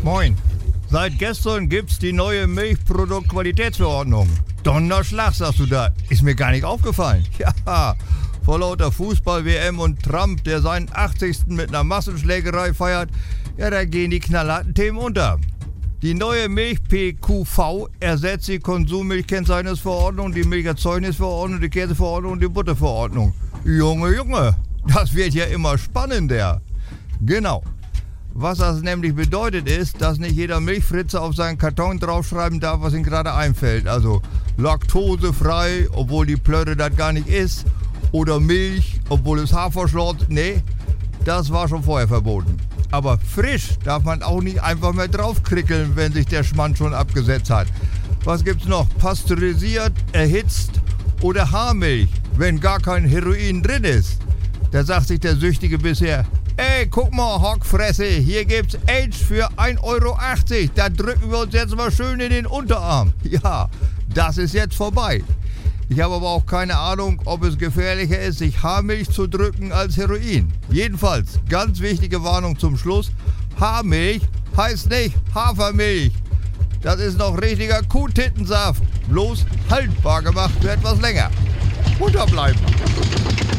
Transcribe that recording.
Moin. Seit gestern gibt's die neue Milchproduktqualitätsverordnung. Donnerschlag, sagst du da. Ist mir gar nicht aufgefallen. Ja, vor lauter Fußball-WM und Trump, der seinen 80. mit einer Massenschlägerei feiert, ja, da gehen die knallharten Themen unter. Die neue Milch-PQV ersetzt die Konsummilchkennzeichnungsverordnung, die Milcherzeugnisverordnung, die Käseverordnung und die Butterverordnung. Junge, das wird ja immer spannender. Genau. Was das nämlich bedeutet ist, dass nicht jeder Milchfritze auf seinen Karton draufschreiben darf, was ihm gerade einfällt. Also laktosefrei, obwohl die Plörre das gar nicht ist. Oder Milch, obwohl es Haferschlort. Nee, das war schon vorher verboten. Aber frisch darf man auch nicht einfach mehr draufkrickeln, wenn sich der Schmand schon abgesetzt hat. Was gibt's noch? Pasteurisiert, erhitzt oder Haarmilch, wenn gar kein Heroin drin ist. Da sagt sich der Süchtige bisher: Ey, guck mal, Hockfresse, hier gibt's Age für 1,80 Euro. Da drücken wir uns jetzt mal schön in den Unterarm. Ja, das ist jetzt vorbei. Ich habe aber auch keine Ahnung, ob es gefährlicher ist, sich Haarmilch zu drücken als Heroin. Jedenfalls, ganz wichtige Warnung zum Schluss: Haarmilch heißt nicht Hafermilch. Das ist noch richtiger Kuhtittensaft. Bloß haltbar gemacht für etwas länger. Unterbleiben.